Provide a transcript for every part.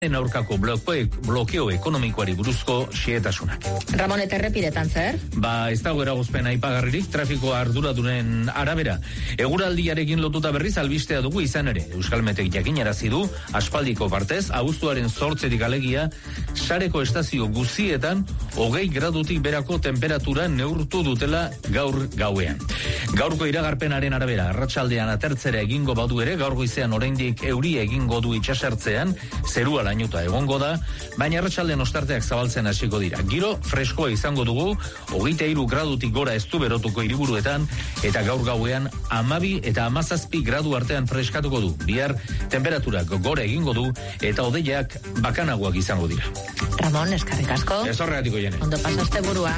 aurkako blokeo ekonomikoari buruzko xietasunak. Ramon, eta errepidetan zer? Ez dago eragozpen aipagarririk trafiko arduradunen arabera. Eguraldiarekin lotuta berriz albistea dugu izan ere. Euskalmetek jakinarazi du aspaldiko partez, abuztuaren 8 alegia, sareko estazio guzietan 20 gradutik berako temperatura neurtu dutela gaur gauean. Gaurko iragarpenaren arabera, arratsaldean atertzera egingo badu ere, gaur goizean oraindik euria egingo du itsasertzean, zerua lainota egongo da, baina arratsaldean ostarteak zabaltzen hasiko dira. Giro freskoa izango dugu, 23 gradutik gora ez du berotuko hiriburuetan, eta gaur gauean 12 eta 17 gradu artean freskatuko du. Bihar temperaturak gora egingo du, eta hodeiak bakanagoak izango dira. Ramon, eskerrik asko. Ez horregatiko jene. Ondo pasaste burua.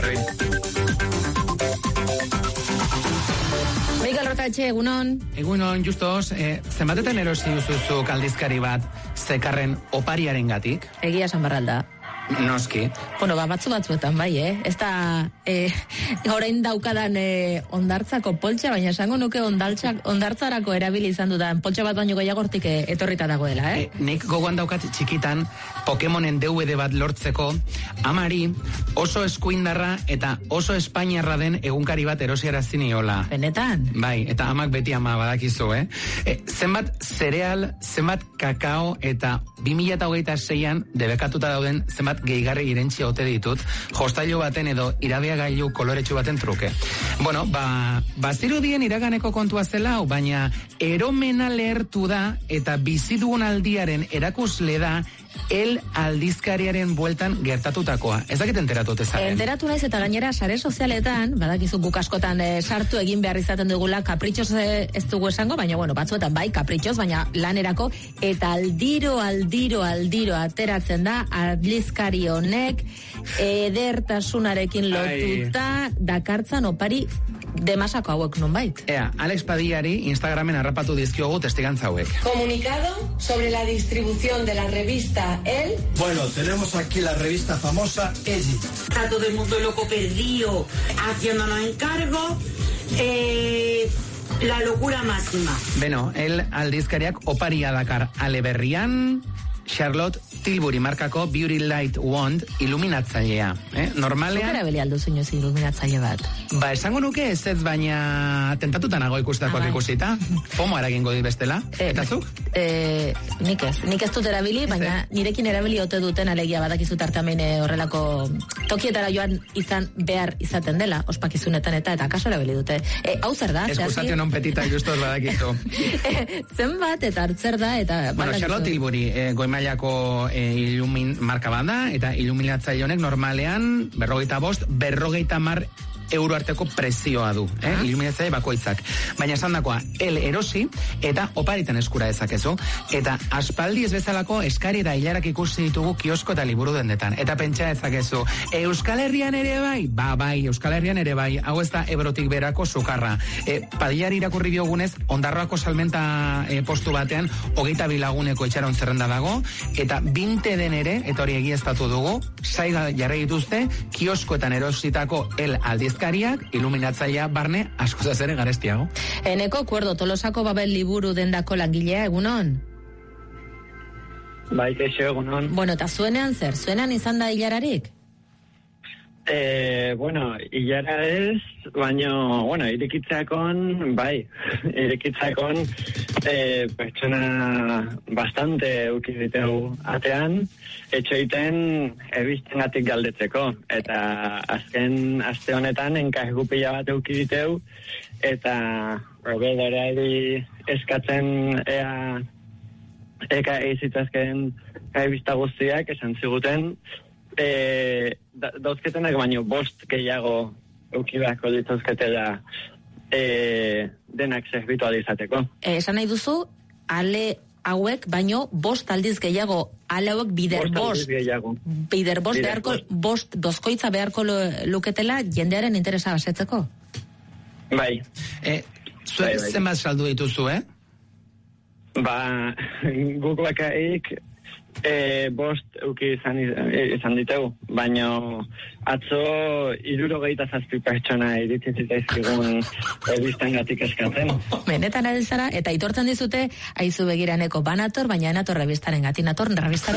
Miguel Rotatxe, egunon. Egunon, justos, zenbatetan erosi duzuzu aldizkari bat zekarren opariaren gatik? Egia esan barralda. Noski. Bueno, batzuetan bai, Ez da, orain daukadan ondartzako poltsa, baina esango nuke ondartzarako erabili izan dudan poltsa bat baino gehiagortik etorrita dagoela, Nik gogoan daukat txikitan Pokemonen DVD bat lortzeko, amari oso eskuindarra eta oso espainiarra den egunkari bat erosiarazi niola. Benetan? Bai, eta amak beti ama badakizu, Zenbat zereal, zenbat kakao eta 2026an debekatuta dauden zenbat gehigarri irentxi ote ditut, jostailu baten edo irabiagailu koloretsu baten truke. Bueno, bazirudien iraganeko kontua zela, baina eromena lehertu da eta bizidugun aldiaren erakusle da el aldizkariaren bueltan gertatutakoa. Ez dakit enteratu tezaren. Enteratu naiz eta gainera sare sozialetan, badakizu guk askotan sartu egin behar izaten dugula, kapritxoz ez dugu esango, baina bueno, batzuetan bai, kapritxoz, baina lanerako, eta aldiro ateratzen da, aldizkari honek, edertasunarekin lotuta, dakartzan opari demasako hauek nonbait. Alex Padillari Instagramen harrapatu dizkiogu testigantza hauek. Comunicado sobre la distribución de la revista El. Bueno, tenemos aquí la revista famosa Elli. Está todo el mundo loco perdido, haciéndonos encargo. La locura máxima. Beno, el aldizkariak oparia dakar aleberrian, Charlotte Tilbury markako Beauty Light Wand iluminatzailea. Normalean... Zukera beli aldo zinuz iluminatzaile bat? Esango nuke ez baina tentatuta nago ikustakoak ikusita. FOMO eragingo dit bestela. Eta zuk? Nik ez dut erabili, baina nirekin erabili ote duten alegia badakizu tartamen horrelako tokietara joan izan behar izaten dela, ospakizunetan eta kaso erabili dute. Hau zer da? Eskusatio non petita justos badakizu. Zenbat eta hartzer da eta... Bueno, Charlotte Tilbury, goimailako marka bada, eta iluminatzaile honek normalean 45-50 euro arteko prezioa du, iluminatzaile bakoitzak. Baina esandakoa, el erosi eta oparitan eskura dezakezu, eta aspaldi ez bezalako eskari eta hilarak ikusi ditugu kiosko eta liburu dendetan. Eta pentsa dezakezu, Euskal Herrian ere bai? Bai, Euskal Herrian ere bai. Hau ez da Ebrotik berako sukarra. Padillari irakurri diogunez, Ondarroako salmenta postu batean 22 laguneko etxaron zerrenda dago, eta 20 den ere, eta hori egiaztatu dugu, saiga jarri dituzte, kioskoetan erositako el aldizkariak, iluminatzailea barne, askozaz ere garestiago. Eneko Kuerdo, Tolosako Babel liburu dendako langilea, egunon? Bai, keixo, egunon. Bueno, eta zuenean zer? Zuenean izan da hilararik? Bueno, hilara ez, baina, bueno, irekitzakon, bai, irekitzakon pertsona bastante ukiditeu atean, etxoiten ebizten gatik galdetzeko, eta azken aste honetan enkajgupila bat ukiditeu, eta robedorari eskatzen eka eizitazken ebizta guztiak esan ziguten, dauzketenak baino 5 gehiago eukibako dituzketela denak zerbitu alizateko. Esan nahi duzu, ale hauek baino 5 aldiz gehiago, ale hauek bider 5 beharko, 5 dozkoitza beharko luketela jendearen interesa basetzeko? Bai. Zuek zenbat saldu dituzu, Guk bakaik Bost euki izan ditegu, baina atzo 67 pertsona iritsi zitzaizkigun rebistangatik eskatzen. Benetan ari zara, eta aitortzen dizute, aizu begiraneko banator, baina enator rebistarengatik nator,